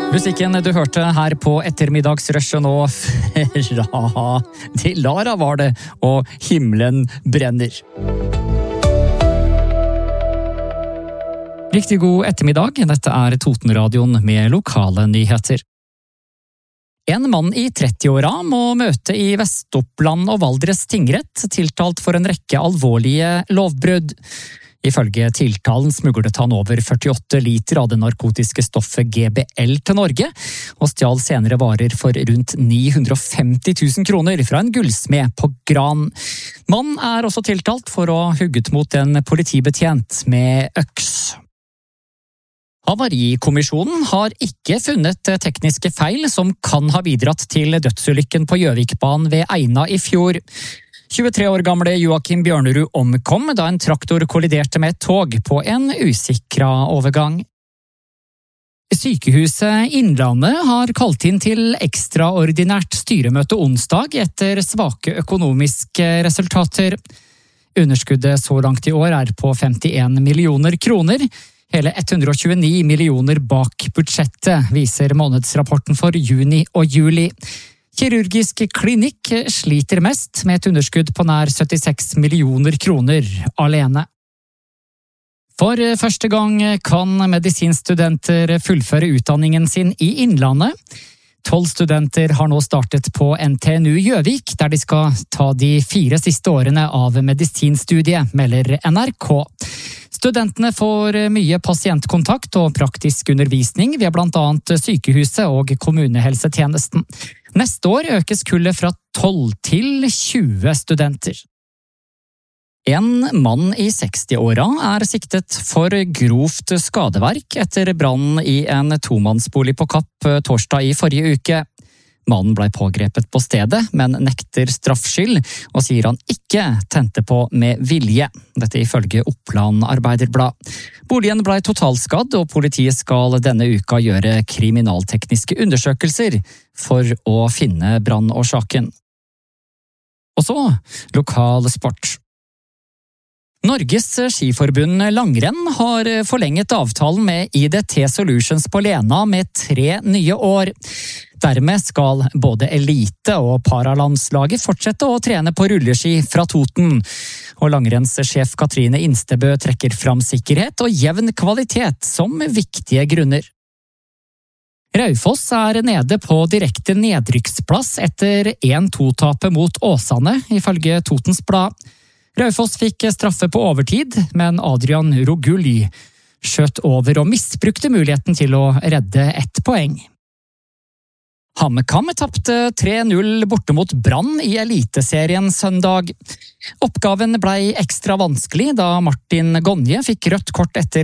Musikken du hørte her på ettermiddagsrushet nå fra til Lara var det, og himmelen brenner. Riktig god ettermiddag, dette Totenradioen med lokale nyheter. En mann i 30-åra må møte i Vest-Oppland og Valdres tingrett, tiltalt for en rekke alvorlige lovbrudd. Ifølge tiltalen smuglet han over 48 liter av det narkotiske stoffet GBL til Norge, og stjal senere varer for rundt 950 000 kroner fra en gullsmed på Gran. Mannen også tiltalt for å ha hugget mot en politibetjent med øks. Havarikommisjonen har ikke funnet tekniske feil som kan ha bidratt til dødsulykken på Gjøvikbanen ved Eina i fjor. 23 år gamle Joakim Bjørnerud omkom da en traktor kolliderte med et tog på en usikra overgang. Sykehuset Innlandet har kalt inn til ekstraordinært styremøte onsdag etter svake økonomiske resultater. Underskuddet så langt i år på 51 millioner kroner. Hele 129 millioner bak budsjettet, viser månedsrapporten for juni og juli. Kirurgisk klinikk sliter mest med et underskudd på nær 76 millioner kroner alene. For første gang kan medisinstudenter fullføre utdanningen sin i Innlandet. 12 studenter har nå startet på NTNU Gjøvik, der de skal ta de 4 siste årene av medisinstudiet, melder NRK. Studentene får mye pasientkontakt og praktisk undervisning ved blant annet sykehuset og kommunehelsetjenesten. Neste år økes kullet fra 12 til 20 studenter. En mann i 60-åra siktet for grovt skadeverk etter brannen i en tomannsbolig på Kapp torsdag i forrige uke. Mannen ble pågrepet på stedet, men nekter straffskyld og sier han ikke tente på med vilje. Dette ifølge Oppland Arbeiderblad. Boligen ble totalskadd, og politiet skal denne uka gjøre kriminaltekniske undersøkelser for å finne brannårsaken. Og så, lokal sport. Norges skiforbund Langrenn har forlenget avtalen med IDT Solutions på Lena med 3 nye år. Dermed skal både elite- og paralandslaget fortsette å trene på rulleski fra Toten. Og langrennssjef Katrine Instebø trekker fram sikkerhet og jevn kvalitet som viktige grunner. Raufoss nede på direkte nedrykksplass etter 1-2-tapet mot Åsane, ifølge Totens Blad. Raufoss fikk straffe på overtid, men Adrian Rogulj skjøt over og misbrukte muligheten til å redde 1 poeng. HamKam tapte 3-0 borte mot Brann i Eliteserien søndag. Oppgaven ble ekstra vanskelig da Martin Gonje fikk rødt kort etter